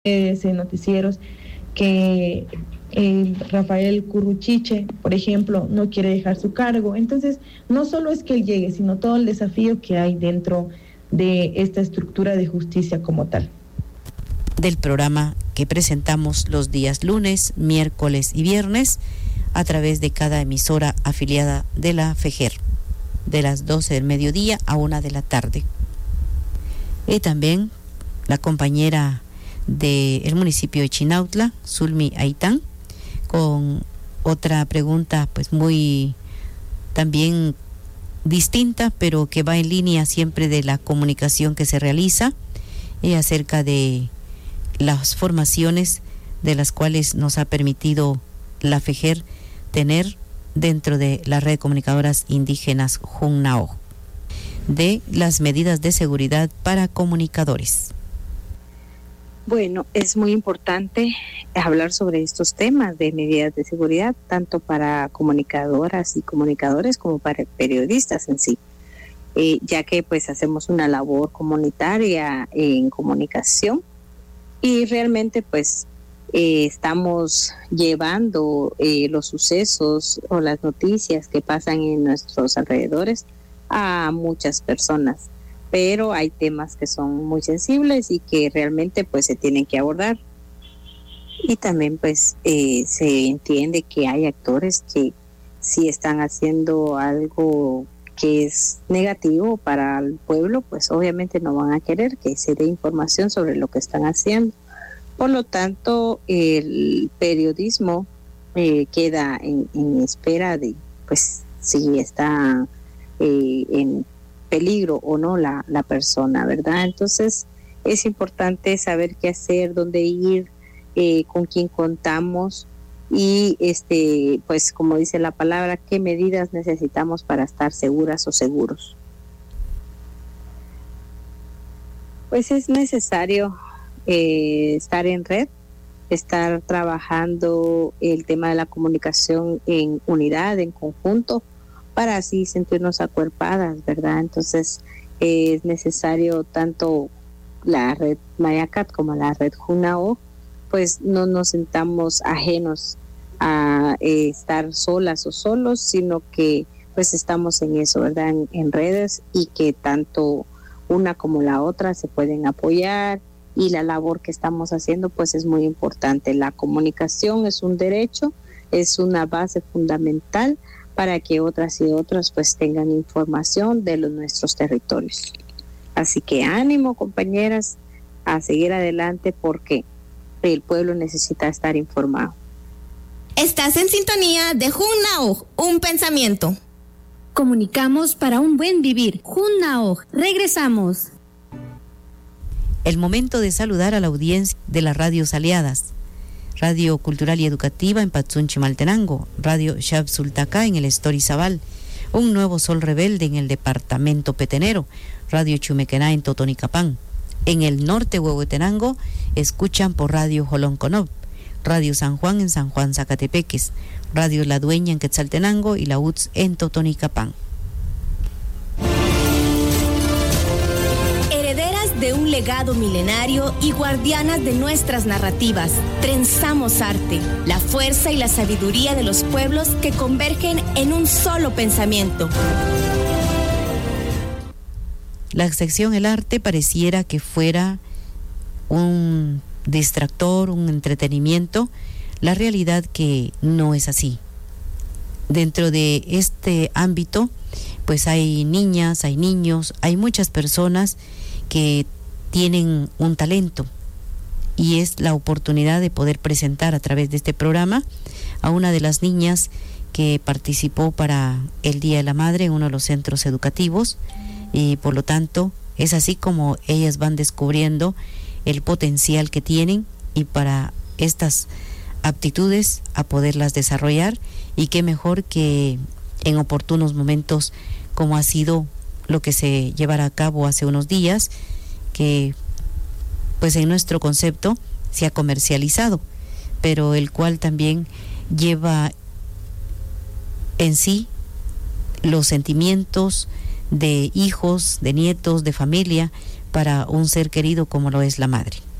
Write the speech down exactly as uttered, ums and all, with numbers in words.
en noticieros que eh, Rafael Curruchiche, por ejemplo, no quiere dejar su cargo. Entonces, no solo es que él llegue, sino todo el desafío que hay dentro de esta estructura de justicia como tal. Del programa que presentamos los días lunes, miércoles y viernes a través de cada emisora afiliada de la FEGER, de las doce del mediodía a una de la tarde. Y también la compañera del municipio de Chinautla, Zulmi Aitán, con otra pregunta pues muy también distinta, pero que va en línea siempre de la comunicación que se realiza eh, acerca de las formaciones de las cuales nos ha permitido la FEGER tener dentro de la red de comunicadoras indígenas Junnao, de las medidas de seguridad para comunicadores. Bueno, es muy importante hablar sobre estos temas de medidas de seguridad, tanto para comunicadoras y comunicadores como para periodistas en sí, eh, ya que pues hacemos una labor comunitaria en comunicación y realmente pues eh, estamos llevando eh, los sucesos o las noticias que pasan en nuestros alrededores a muchas personas. Pero hay temas que son muy sensibles y que realmente pues se tienen que abordar. Y también pues eh, se entiende que hay actores que si están haciendo algo que es negativo para el pueblo, pues obviamente no van a querer que se dé información sobre lo que están haciendo. Por lo tanto, el periodismo eh, queda en, en espera de pues si está eh, en peligro o no la, la persona, ¿verdad? Entonces es importante saber qué hacer, dónde ir, eh, con quién contamos y este pues como dice la palabra, qué medidas necesitamos para estar seguras o seguros. Pues es necesario eh, estar en red, estar trabajando el tema de la comunicación en unidad, en conjunto, para así sentirnos acuerpadas, ¿verdad? Entonces eh, es necesario tanto la red Mayacat como la red Junnao, pues no nos sintamos ajenos a eh, estar solas o solos, sino que pues estamos en eso, ¿verdad? En, en redes y que tanto una como la otra se pueden apoyar y la labor que estamos haciendo pues es muy importante. La comunicación es un derecho, es una base fundamental para que otras y otras pues tengan información de los nuestros territorios. Así que ánimo, compañeras, a seguir adelante porque el pueblo necesita estar informado. Estás en sintonía de Junnao, un pensamiento. Comunicamos para un buen vivir. Junnao, regresamos. El momento de saludar a la audiencia de las radios aliadas. Radio Cultural y Educativa en Patsunchimaltenango, Radio Xapsultacá en el Estorizabal, Un Nuevo Sol Rebelde en el departamento petenero, Radio Chumequená en Totonicapán. En el norte Huehuetenango escuchan por Radio Jolonconop, Radio San Juan en San Juan Zacatepeques, Radio La Dueña en Quetzaltenango y la U T S en Totonicapán. De un legado milenario y guardianas de nuestras narrativas, trenzamos arte, la fuerza y la sabiduría de los pueblos que convergen en un solo pensamiento. La sección El Arte pareciera que fuera un distractor, un entretenimiento, la realidad que no es así. Dentro de este ámbito, pues hay niñas, hay niños, hay muchas personas que tienen un talento y es la oportunidad de poder presentar a través de este programa a una de las niñas que participó para el Día de la Madre en uno de los centros educativos y por lo tanto es así como ellas van descubriendo el potencial que tienen y para estas aptitudes a poderlas desarrollar y qué mejor que en oportunos momentos como ha sido lo que se llevará a cabo hace unos días, que pues en nuestro concepto se ha comercializado, pero el cual también lleva en sí los sentimientos de hijos, de nietos, de familia, para un ser querido como lo es la madre.